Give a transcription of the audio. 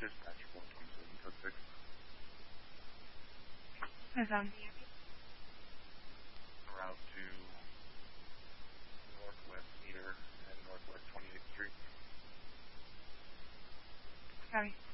Dispatch 427 code 6. Hi, Tom. Route to Northwest Cedar and Northwest 28th Street. Copy.